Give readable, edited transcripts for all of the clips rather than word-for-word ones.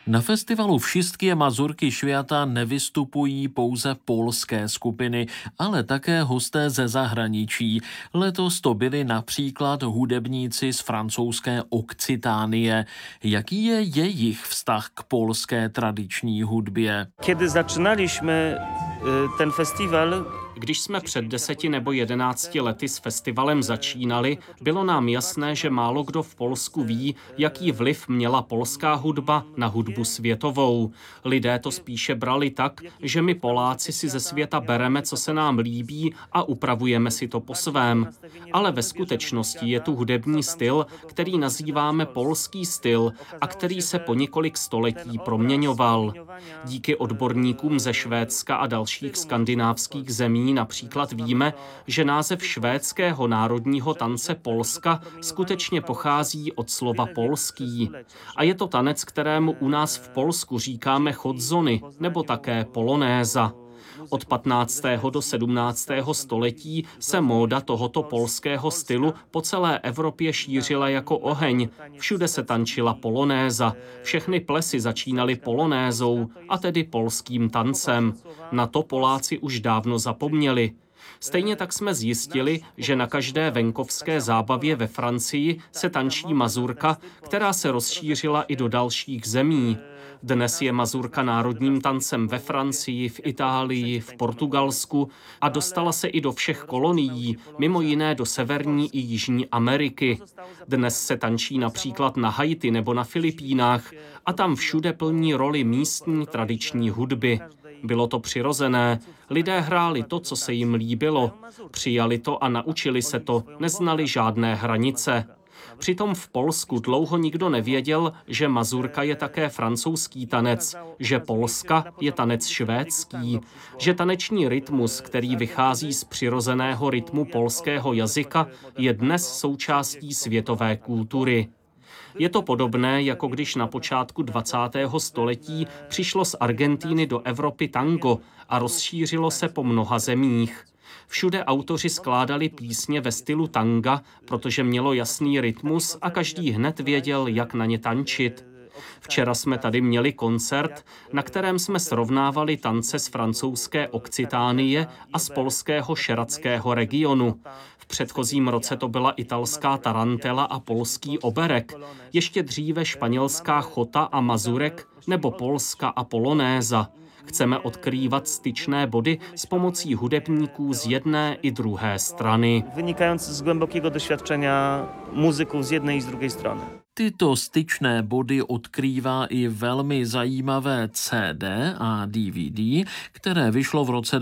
Na festivalu Wszystkie Mazurky Świata nevystupují pouze polské skupiny, ale také hosté ze zahraničí. Letos to byli například hudebníci z francouzské Okcitánie. Jaký je jejich vztah k polské tradiční hudbě? Kiedy zaczynaliśmy ten festiwal, Když jsme před 10 nebo 11 lety s festivalem začínali, bylo nám jasné, že málo kdo v Polsku ví, jaký vliv měla polská hudba na hudbu světovou. Lidé to spíše brali tak, že my Poláci si ze světa bereme, co se nám líbí a upravujeme si to po svém. Ale ve skutečnosti je tu hudební styl, který nazýváme polský styl a který se po několik století proměňoval. Díky odborníkům ze Švédska a dalších skandinávských zemí například víme, že název švédského národního tance Polska skutečně pochází od slova polský. A je to tanec, kterému u nás v Polsku říkáme chodzony nebo také polonéza. Od 15. do 17. století se móda tohoto polského stylu po celé Evropě šířila jako oheň. Všude se tančila polonéza. Všechny plesy začínaly polonézou, a tedy polským tancem. Na to Poláci už dávno zapomněli. Stejně tak jsme zjistili, že na každé venkovské zábavě ve Francii se tančí mazurka, která se rozšířila i do dalších zemí. Dnes je mazurka národním tancem ve Francii, v Itálii, v Portugalsku a dostala se i do všech kolonií, mimo jiné do Severní i Jižní Ameriky. Dnes se tančí například na Haiti nebo na Filipínách a tam všude plní roli místní tradiční hudby. Bylo to přirozené, lidé hráli to, co se jim líbilo, přijali to a naučili se to, neznali žádné hranice. Přitom v Polsku dlouho nikdo nevěděl, že mazurka je také francouzský tanec, že polska je tanec švédský, že taneční rytmus, který vychází z přirozeného rytmu polského jazyka, je dnes součástí světové kultury. Je to podobné, jako když na počátku 20. století přišlo z Argentíny do Evropy tango a rozšířilo se po mnoha zemích. Všude autoři skládali písně ve stylu tanga, protože mělo jasný rytmus a každý hned věděl, jak na ně tančit. Včera jsme tady měli koncert, na kterém jsme srovnávali tance z francouzské Okcitánie a z polského šerackého regionu. V předchozím roce to byla italská tarantela a polský oberek, ještě dříve španělská chota a mazurek nebo polska a polonéza. Chceme odkrývat styčné body s pomocí hudebníků z jedné i druhé strany. wynikający z głębokiego doświadczenia muzyków z jednej i z drugiej strony. Tyto styčné body odkrývá i velmi zajímavé CD a DVD, které vyšlo v roce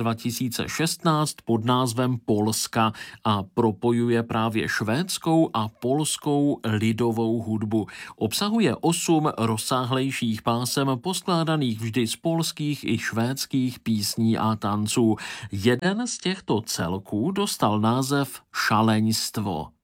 2016 pod názvem Polska a propojuje právě švédskou a polskou lidovou hudbu. Obsahuje 8 rozsáhlejších pásem poskládaných vždy z polských i švédských písní a tanců. Jeden z těchto celků dostal název Šaleňstvo.